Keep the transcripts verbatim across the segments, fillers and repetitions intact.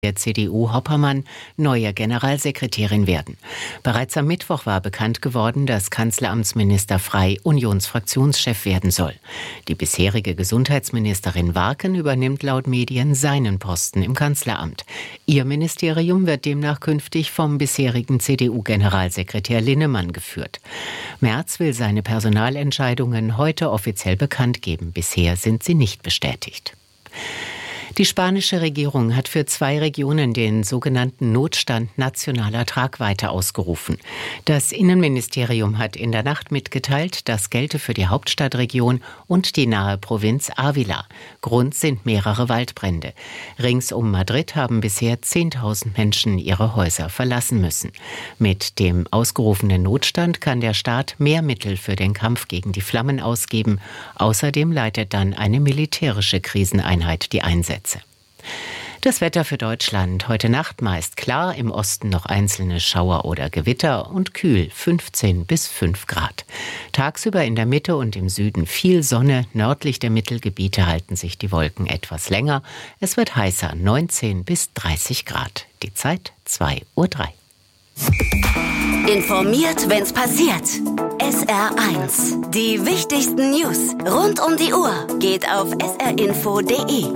der C D U Hoppermann neue Generalsekretärin werden. Bereits am Mittwoch war bekannt geworden, dass Kanzleramtsminister Frey Unionsfraktionschef werden soll. Die bisherige Gesundheitsministerin Warken übernimmt laut Medien seinen Posten im Kanzleramt. Ihr Ministerium wird demnach künftig vom bisherigen C D U-Generalsekretär Linnemann geführt. Merz will seine Personalentscheidungen heute offiziell bekannt geben. Bisher sind sie nicht bestätigt. Die spanische Regierung hat für zwei Regionen den sogenannten Notstand nationaler Tragweite ausgerufen. Das Innenministerium hat in der Nacht mitgeteilt, das gelte für die Hauptstadtregion und die nahe Provinz Ávila. Grund sind mehrere Waldbrände. Rings um Madrid haben bisher zehntausend Menschen ihre Häuser verlassen müssen. Mit dem ausgerufenen Notstand kann der Staat mehr Mittel für den Kampf gegen die Flammen ausgeben. Außerdem leitet dann eine militärische Kriseneinheit die Einsätze. Das Wetter für Deutschland. Heute Nacht meist klar, im Osten noch einzelne Schauer oder Gewitter und kühl fünfzehn bis fünf Grad. Tagsüber in der Mitte und im Süden viel Sonne, nördlich der Mittelgebiete halten sich die Wolken etwas länger. Es wird heißer, neunzehn bis dreißig Grad. Die Zeit zwei Uhr drei. Informiert, wenn's passiert. S R eins. Die wichtigsten News rund um die Uhr geht auf s r info punkt d e.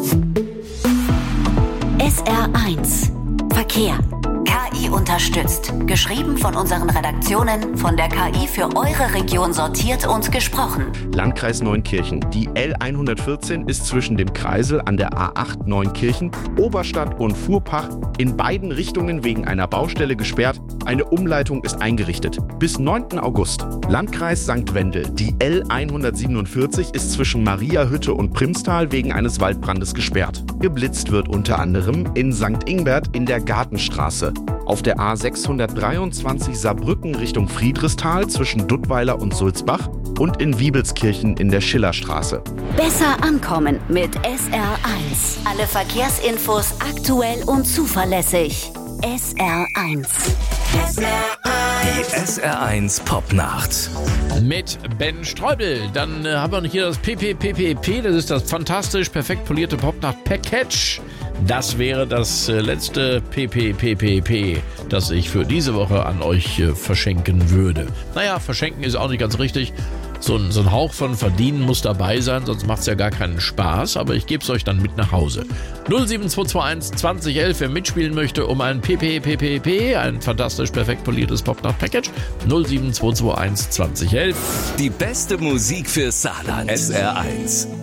S R eins. Verkehr. K I unterstützt. Geschrieben von unseren Redaktionen, von der K I für eure Region sortiert und gesprochen. Landkreis Neunkirchen. Die L hundertvierzehn ist zwischen dem Kreisel an der A acht Neunkirchen, Oberstadt und Fuhrpach in beiden Richtungen wegen einer Baustelle gesperrt. Eine Umleitung ist eingerichtet. Bis neunten August. Landkreis Sankt Wendel. Die L hundertsiebenundvierzig ist zwischen Mariahütte und Primstal wegen eines Waldbrandes gesperrt. Geblitzt wird unter anderem in Sankt Ingbert in der Gartenstraße. Auf der A sechshundertdreiundzwanzig Saarbrücken Richtung Friedrichsthal zwischen Duttweiler und Sulzbach und in Wiebelskirchen in der Schillerstraße. Besser ankommen mit S R eins. Alle Verkehrsinfos aktuell und zuverlässig. S R eins. S R eins. Die S R eins Popnacht. Mit Ben Streubel. Dann äh, haben wir hier das P P P P P. Das ist das fantastisch perfekt polierte Popnacht-Package. Das wäre das äh, letzte P P P P P, das ich für diese Woche an euch äh, verschenken würde. Naja, verschenken ist auch nicht ganz richtig. So ein, so ein Hauch von Verdienen muss dabei sein, sonst macht es ja gar keinen Spaß. Aber ich gebe es euch dann mit nach Hause. null sieben zwei zwei eins zwanzig elf, wer mitspielen möchte, um ein P P P P P, ein fantastisch perfekt poliertes Popnacht-Package. null sieben zwei zwei eins zwanzig elf. Die beste Musik für Saarland. S R eins.